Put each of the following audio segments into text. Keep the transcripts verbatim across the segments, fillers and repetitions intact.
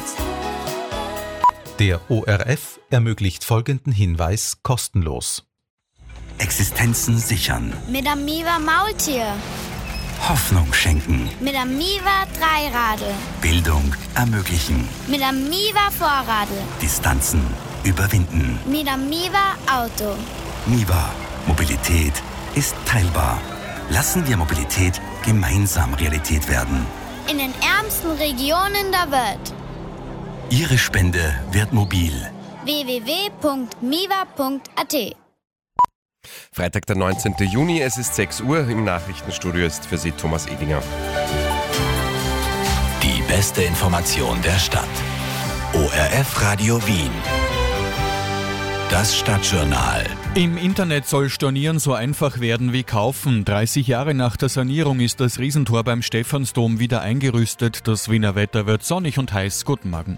Der O R F ermöglicht folgenden Hinweis kostenlos. Existenzen sichern. Mit dem Miva Maultier. Hoffnung schenken. Mit dem Miva Dreiradl. Bildung ermöglichen. Mit dem Miva Vorradl. Distanzen überwinden. Mit dem Miva Auto. Miva. Mobilität ist teilbar. Lassen wir Mobilität gemeinsam Realität werden. In den ärmsten Regionen der Welt. Ihre Spende wird mobil. w w w punkt miva punkt a t. Freitag, der neunzehnten Juni, es ist sechs Uhr. Im Nachrichtenstudio ist für Sie Thomas Edinger. Die beste Information der Stadt. O R F Radio Wien. Das Stadtjournal. Im Internet soll Stornieren so einfach werden wie kaufen. dreißig Jahre nach der Sanierung ist das Riesentor beim Stephansdom wieder eingerüstet. Das Wiener Wetter wird sonnig und heiß. Guten Morgen.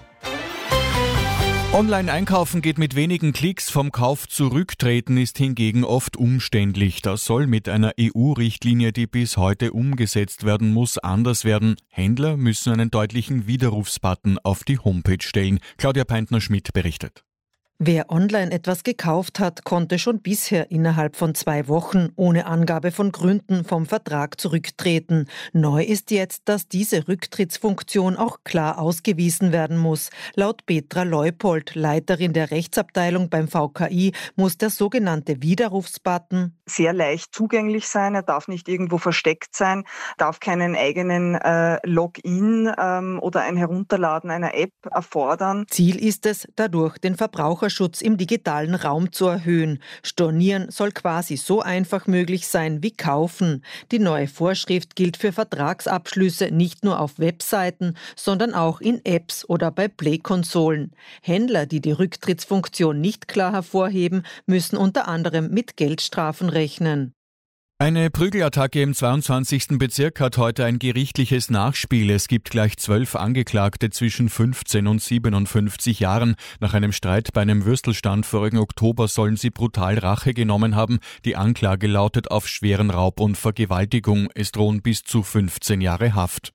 Online-Einkaufen geht mit wenigen Klicks, vom Kauf zurücktreten ist hingegen oft umständlich. Das soll mit einer E U-Richtlinie, die bis heute umgesetzt werden muss, anders werden. Händler müssen einen deutlichen Widerrufsbutton auf die Homepage stellen. Claudia Peintner-Schmidt berichtet. Wer online etwas gekauft hat, konnte schon bisher innerhalb von zwei Wochen ohne Angabe von Gründen vom Vertrag zurücktreten. Neu ist jetzt, dass diese Rücktrittsfunktion auch klar ausgewiesen werden muss. Laut Petra Leupold, Leiterin der Rechtsabteilung beim V K I, muss der sogenannte Widerrufsbutton sehr leicht zugänglich sein. Er darf nicht irgendwo versteckt sein, darf keinen eigenen äh, Login ähm, oder ein Herunterladen einer App erfordern. Ziel ist es, dadurch den Verbraucherschutz im digitalen Raum zu erhöhen. Stornieren soll quasi so einfach möglich sein wie kaufen. Die neue Vorschrift gilt für Vertragsabschlüsse nicht nur auf Webseiten, sondern auch in Apps oder bei Play-Konsolen. Händler, die die Rücktrittsfunktion nicht klar hervorheben, müssen unter anderem mit Geldstrafen rechnen. Eine Prügelattacke im zweiundzwanzigsten Bezirk hat heute ein gerichtliches Nachspiel. Es gibt gleich zwölf Angeklagte zwischen fünfzehn und siebenundfünfzig Jahren. Nach einem Streit bei einem Würstelstand vorigen Oktober sollen sie brutal Rache genommen haben. Die Anklage lautet auf schweren Raub und Vergewaltigung. Es drohen bis zu fünfzehn Jahre Haft.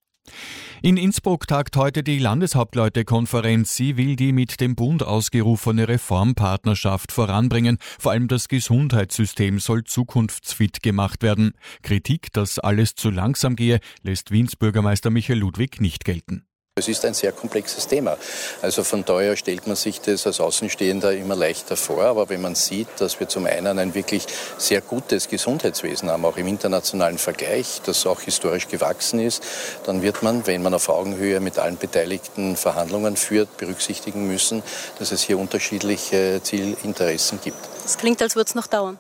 In Innsbruck tagt heute die Landeshauptleutekonferenz. Sie will die mit dem Bund ausgerufene Reformpartnerschaft voranbringen. Vor allem das Gesundheitssystem soll zukunftsfit gemacht werden. Kritik, dass alles zu langsam gehe, lässt Wiens Bürgermeister Michael Ludwig nicht gelten. Es ist ein sehr komplexes Thema. Also von daher stellt man sich das als Außenstehender immer leichter vor. Aber wenn man sieht, dass wir zum einen ein wirklich sehr gutes Gesundheitswesen haben, auch im internationalen Vergleich, das auch historisch gewachsen ist, dann wird man, wenn man auf Augenhöhe mit allen Beteiligten Verhandlungen führt, berücksichtigen müssen, dass es hier unterschiedliche Zielinteressen gibt. Es klingt, als würde es noch dauern.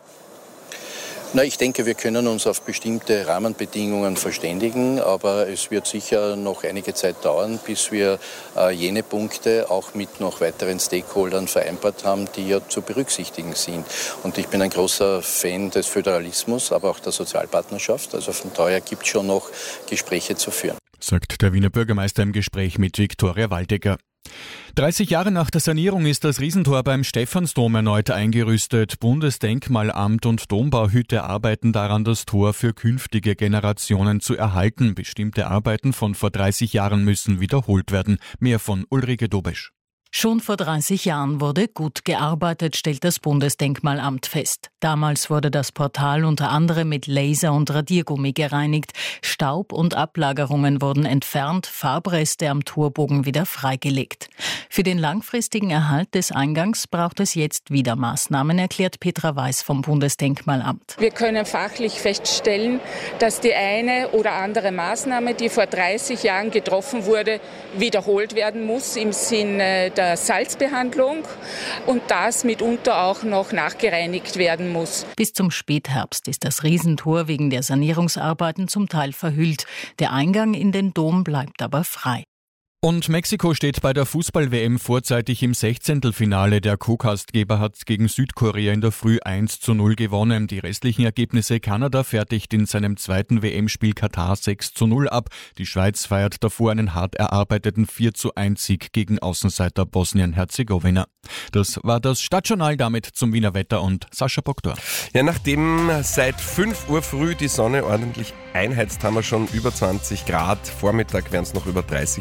Na, ich denke, wir können uns auf bestimmte Rahmenbedingungen verständigen, aber es wird sicher noch einige Zeit dauern, bis wir äh, jene Punkte auch mit noch weiteren Stakeholdern vereinbart haben, die ja zu berücksichtigen sind. Und ich bin ein großer Fan des Föderalismus, aber auch der Sozialpartnerschaft. Also von daher gibt es schon noch Gespräche zu führen. Sagt der Wiener Bürgermeister im Gespräch mit Viktoria Waldecker. dreißig Jahre nach der Sanierung ist das Riesentor beim Stephansdom erneut eingerüstet. Bundesdenkmalamt und Dombauhütte arbeiten daran, das Tor für künftige Generationen zu erhalten. Bestimmte Arbeiten von vor dreißig Jahren müssen wiederholt werden. Mehr von Ulrike Dobesch. Schon vor dreißig Jahren wurde gut gearbeitet, stellt das Bundesdenkmalamt fest. Damals wurde das Portal unter anderem mit Laser und Radiergummi gereinigt. Staub und Ablagerungen wurden entfernt, Farbreste am Torbogen wieder freigelegt. Für den langfristigen Erhalt des Eingangs braucht es jetzt wieder Maßnahmen, erklärt Petra Weiß vom Bundesdenkmalamt. Wir können fachlich feststellen, dass die eine oder andere Maßnahme, die vor dreißig Jahren getroffen wurde, wiederholt werden muss im Sinne der Salzbehandlung und das mitunter auch noch nachgereinigt werden muss. Bis zum Spätherbst ist das Riesentor wegen der Sanierungsarbeiten zum Teil verhüllt. Der Eingang in den Dom bleibt aber frei. Und Mexiko steht bei der Fußball-W M vorzeitig im Sechzehntelfinale. Der Co-Gastgeber hat gegen Südkorea in der Früh eins zu null gewonnen. Die restlichen Ergebnisse: Kanada fertigt in seinem zweiten W M-Spiel Katar sechs zu null ab. Die Schweiz feiert davor einen hart erarbeiteten vier zu eins Sieg gegen Außenseiter Bosnien-Herzegowina. Das war das Stadtjournal, damit zum Wiener Wetter und Sascha Boktor. Ja, nachdem seit fünf Uhr früh die Sonne ordentlich einheizt, haben wir schon über zwanzig Grad. Vormittag werden es noch über dreißig sein.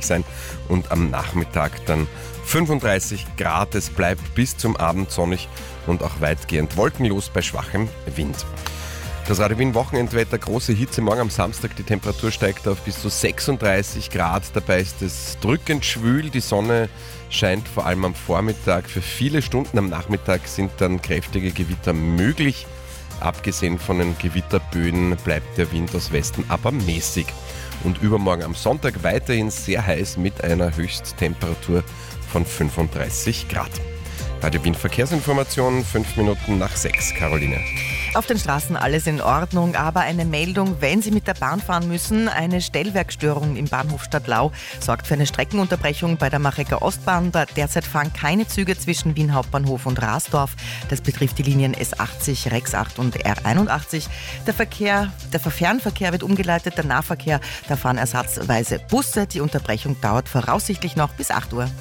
und am Nachmittag dann fünfunddreißig Grad. Es bleibt bis zum Abend sonnig und auch weitgehend wolkenlos bei schwachem Wind. Das Radio Wien Wochenendwetter, große Hitze morgen am Samstag, die Temperatur steigt auf bis zu sechsunddreißig Grad, dabei ist es drückend schwül, die Sonne scheint vor allem am Vormittag, für viele Stunden am Nachmittag sind dann kräftige Gewitter möglich. Abgesehen von den Gewitterböen bleibt der Wind aus Westen aber mäßig. Und übermorgen am Sonntag weiterhin sehr heiß mit einer Höchsttemperatur von fünfunddreißig Grad. Radio Wien Verkehrsinformationen, fünf Minuten nach sechs. Caroline. Auf den Straßen alles in Ordnung, aber eine Meldung, wenn Sie mit der Bahn fahren müssen. Eine Stellwerkstörung im Bahnhof Stadtlau sorgt für eine Streckenunterbrechung bei der Machecker Ostbahn. Derzeit fahren keine Züge zwischen Wien Hauptbahnhof und Rasdorf. Das betrifft die Linien S achtzig, Rex acht und R einundachtzig. Der Verkehr, der Fernverkehr wird umgeleitet, der Nahverkehr, da fahren ersatzweise Busse. Die Unterbrechung dauert voraussichtlich noch bis acht Uhr.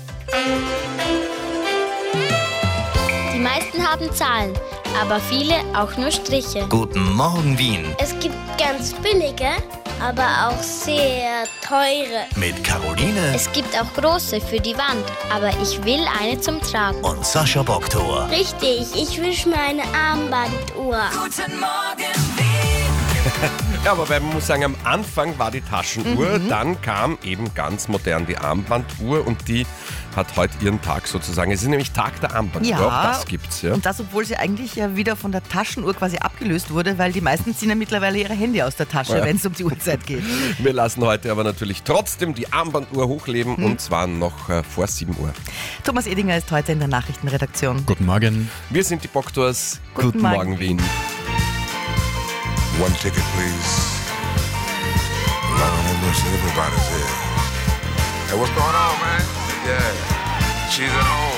Die meisten haben Zahlen, aber viele auch nur Striche. Guten Morgen, Wien. Es gibt ganz billige, aber auch sehr teure. Mit Caroline. Es gibt auch große für die Wand, aber ich will eine zum Tragen. Und Sascha Boktor. Richtig, ich wünsche mir eine Armbanduhr. Guten Morgen, Wien. Ja, aber man muss sagen, am Anfang war die Taschenuhr, Mhm. dann kam eben ganz modern die Armbanduhr und die hat heute ihren Tag sozusagen. Es ist nämlich Tag der Armbanduhr, Ja. auch das gibt's. Ja. Und das, obwohl sie eigentlich ja wieder von der Taschenuhr quasi abgelöst wurde, weil die meisten ziehen ja mittlerweile ihre Handy aus der Tasche, Ja. wenn es um die Uhrzeit geht. Wir lassen heute aber natürlich trotzdem die Armbanduhr hochleben Mhm. und zwar noch äh, vor sieben Uhr. Thomas Edinger ist heute in der Nachrichtenredaktion. Guten Morgen. Wir sind die Boktors. Guten Guten Morgen. Morgen, Wien. One ticket, please. Lord have mercy, everybody's here. Hey, what's going on, man? Yeah, she's at home.